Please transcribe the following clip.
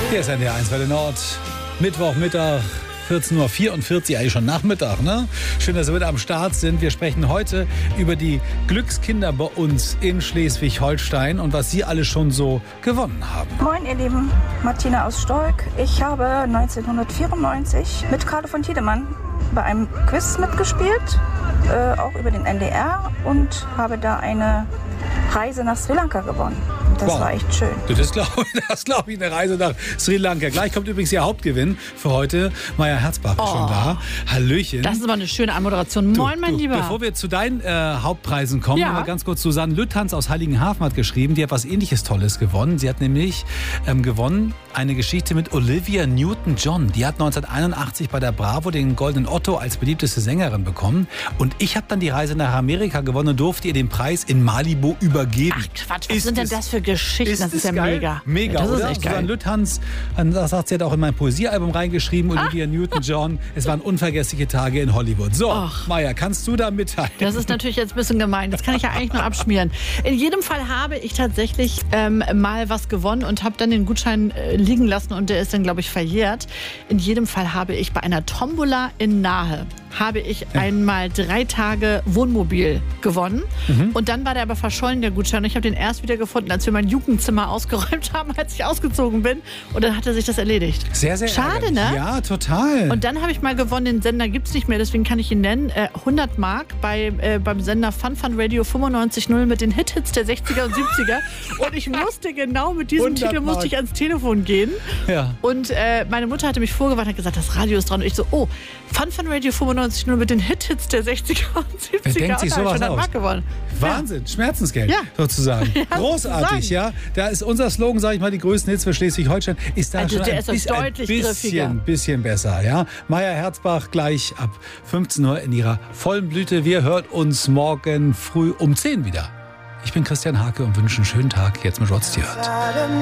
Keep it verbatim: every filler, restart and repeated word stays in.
Hier ist N D R eins Welle Nord. Mittwochmittag, vierzehn Uhr vierundvierzig, eigentlich schon Nachmittag, ne? Schön, dass Sie wieder am Start sind. Wir sprechen heute über die Glückskinder bei uns in Schleswig-Holstein und was Sie alle schon so gewonnen haben. Moin, ihr Lieben. Martina aus Stolk. Ich habe neunzehnhundertvierundneunzig mit Carlo von Tiedemann bei einem Quiz mitgespielt, äh, auch über den N D R, und habe da eine Reise nach Sri Lanka gewonnen. Das wow. war echt schön. Das glaube glaub ich, eine Reise nach Sri Lanka. Gleich kommt übrigens Ihr Hauptgewinn für heute. Maja Herzbach ist oh. schon da. Hallöchen. Das ist aber eine schöne Anmoderation. Moin, du, mein du, Lieber. Bevor wir zu deinen äh, Hauptpreisen kommen, ja. mal ganz kurz, Susanne Lüttans aus Heiligenhafen hat geschrieben, die hat was Ähnliches Tolles gewonnen. Sie hat nämlich ähm, gewonnen eine Geschichte mit Olivia Newton-John. Die hat neunzehnhunderteinundachtzig bei der Bravo den Goldenen Otto als beliebteste Sängerin bekommen. Und ich habe dann die Reise nach Amerika gewonnen und durfte ihr den Preis in Malibu übergeben. Ach Quatsch, was ist sind denn es, das für Geschichten? Ist das ist ja geil? mega. Mega, ja, das oder? ist echt Susanne geil. Lüttans, das sagt sie, hat auch in mein Poesiealbum reingeschrieben, Olivia ah. Newton-John. Es waren unvergessliche Tage in Hollywood. So, Och. Maja, kannst du da mitteilen? Das ist natürlich jetzt ein bisschen gemein. Das kann ich ja eigentlich nur abschmieren. In jedem Fall habe ich tatsächlich ähm, mal was gewonnen und habe dann den Gutschein äh, liegen lassen und der ist dann, glaube ich, verjährt. In jedem Fall habe ich bei einer Tombola in Nahe habe ich ja. einmal drei Tage Wohnmobil gewonnen. Mhm. Und dann war der aber verschollen, der Gutschein. Und ich habe den erst wieder gefunden, als wir mein Jugendzimmer ausgeräumt haben, als ich ausgezogen bin. Und dann hatte sich das erledigt. Sehr, sehr schade, ärgerlich. ne? Ja, total. Und dann habe ich mal gewonnen, den Sender gibt es nicht mehr, deswegen kann ich ihn nennen. Äh, hundert Mark bei, äh, beim Sender Fun Fun Radio fünfundneunzig Komma null mit den Hit-Hits der sechziger und siebziger. Und ich musste genau mit diesem Titel musste ich ans Telefon gehen. Ja. Und äh, meine Mutter hatte mich vorgewarnt und hat gesagt, das Radio ist dran. Und ich so, oh, Fun Fun Radio fünfundneunzig Komma null mit den Hit-Hits der sechziger und siebziger. Wer denkt sich sowas aus? Mark gewonnen. Wahnsinn, ja. Schmerzensgeld ja. sozusagen. Ja, großartig, ja. Da ist unser Slogan, sage ich mal, die größten Hits für Schleswig-Holstein. Ist da also schon der ein, ist bisschen, deutlich ein bisschen, bisschen besser, ja. Maja Herzbach gleich ab fünfzehn Uhr in ihrer vollen Blüte. Wir hören uns morgen früh um zehn wieder. Ich bin Christian Hake und wünsche einen schönen Tag jetzt mit Rod Stewart.